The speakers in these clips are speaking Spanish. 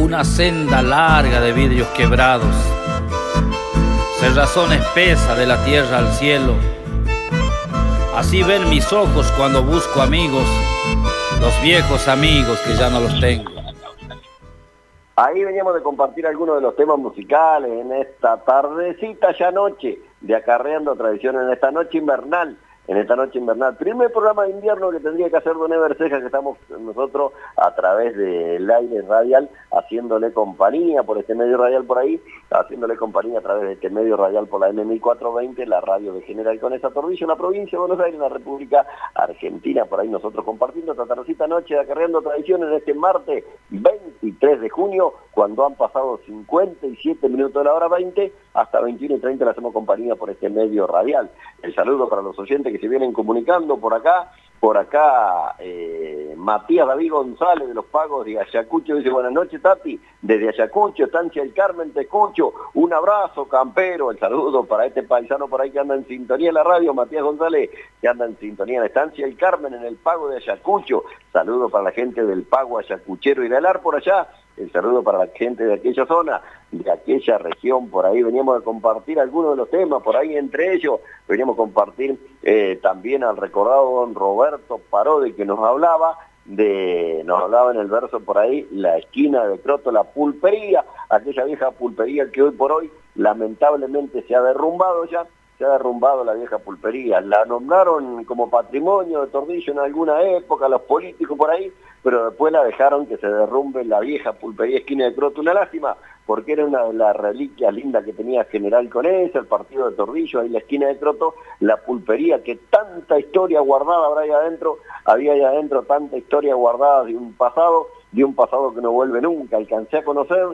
una senda larga de vidrios quebrados, cerrazón espesa de la tierra al cielo. Así ven mis ojos cuando busco amigos, los viejos amigos que ya no los tengo. Ahí veníamos de compartir algunos de los temas musicales en esta tardecita ya noche de Acarreando Tradiciones, en esta noche invernal. Primer programa de invierno que tendría que hacer Don Ever Ceja, que estamos nosotros a través del aire radial haciéndole compañía por este medio radial por ahí, haciéndole compañía a través de este medio radial por la M1420, la radio de General Conesa Torrillo, en la provincia de Buenos Aires, en la República Argentina. Por ahí nosotros compartiendo esta tardecita noche de Acarreando Tradiciones en este martes 23 de junio, cuando han pasado 57 minutos de la hora 20, hasta 21:30 le hacemos compañía por este medio radial. El saludo para los oyentes que se vienen comunicando por acá, Matías David González de los Pagos de Ayacucho dice: buenas noches, Tati, desde Ayacucho, Estancia El Carmen, te escucho, un abrazo, campero. El saludo para este paisano por ahí que anda en sintonía en la radio, Matías González, que anda en sintonía en Estancia El Carmen, en el Pago de Ayacucho. Saludo para la gente del Pago Ayacuchero y del Ar por allá. El saludo para la gente de aquella zona, de aquella región. Por ahí veníamos a compartir algunos de los temas, por ahí entre ellos veníamos a compartir también al recordado don Roberto Parodi, que nos hablaba en el verso por ahí, la esquina de Croto, la pulpería, aquella vieja pulpería que hoy por hoy lamentablemente se ha derrumbado la vieja pulpería. La nombraron como patrimonio de Torrillo en alguna época los políticos por ahí, pero después la dejaron que se derrumbe la vieja pulpería esquina de Croto. Una lástima, porque era una de las reliquias lindas que tenía General Conesa, el partido de Torrillo, ahí la esquina de Croto, la pulpería, que tanta historia guardada había ahí adentro tanta historia guardada de un pasado que no vuelve nunca. Alcancé a conocer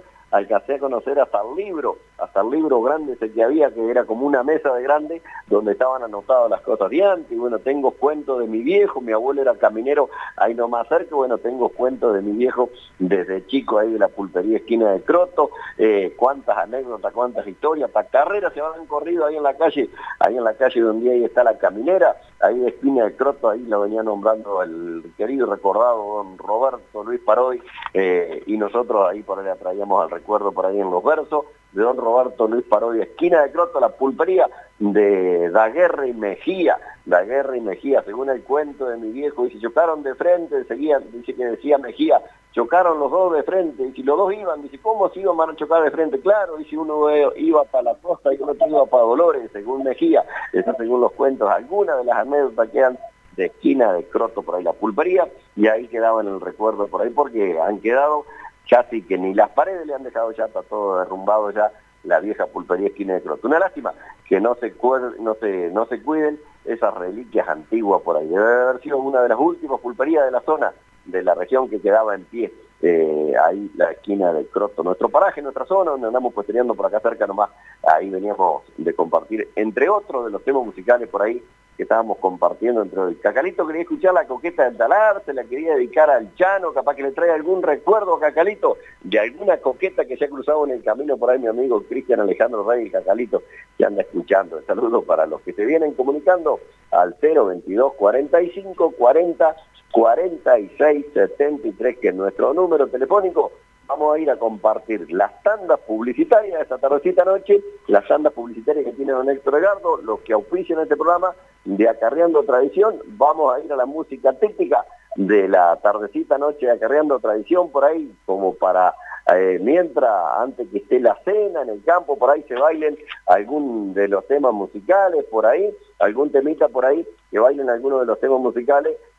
hasta el libro grande ese que había, que era como una mesa de grande, donde estaban anotadas las cosas de antes. Y bueno, tengo cuentos de mi viejo, mi abuelo era caminero ahí nomás cerca, bueno, tengo cuentos de mi viejo desde chico ahí de la pulpería esquina de Croto, cuántas anécdotas, cuántas historias, hasta carreras se han corrido ahí en la calle donde ahí está la caminera, ahí de esquina de Croto, ahí lo venía nombrando el querido y recordado don Roberto Luis Parodi, y nosotros ahí por ahí le traíamos al recuerdo por ahí en los versos de don Roberto Luis Parodi, esquina de Croto, la pulpería de Daguerre y Mejía, según el cuento de mi viejo, dice, chocaron de frente, decía Mejía, chocaron los dos de frente, y si los dos iban, dice, ¿cómo se iban a chocar de frente? Claro, dice, uno iba para la costa y otro iba para Dolores, según Mejía. Eso según los cuentos, algunas de las anécdotas quedan de esquina de Croto por ahí la pulpería, y ahí quedaba en el recuerdo por ahí, porque han quedado casi que ni las paredes le han dejado, ya está todo derrumbado ya la vieja pulpería esquina de Croto. Una lástima que no se cuiden esas reliquias antiguas por ahí. Debe haber sido una de las últimas pulperías de la zona, de la región que quedaba en pie, ahí la esquina de Croto, nuestro paraje, nuestra zona, donde andamos postergando por acá cerca nomás. Ahí veníamos de compartir, entre otros de los temas musicales por ahí que estábamos compartiendo entre hoy. Cacalito quería escuchar La Coqueta del Talar, se la quería dedicar al Chano, capaz que le trae algún recuerdo a Cacalito de alguna coqueta que se ha cruzado en el camino por ahí, mi amigo Cristian Alejandro Rey, Cacalito, que anda escuchando. El saludo para los que se vienen comunicando al 022 45 40 46 73, que es nuestro número telefónico. Vamos a ir a compartir las tandas publicitarias esta tardecita noche, las tandas publicitarias que tiene don Héctor Edgardo, los que auspician este programa de Acarreando Tradición. Vamos a ir a la música típica de la tardecita noche de Acarreando Tradición, por ahí, como para antes que esté la cena en el campo, por ahí se bailen algún de los temas musicales, por ahí, algún temita por ahí, que bailen algunos de los temas musicales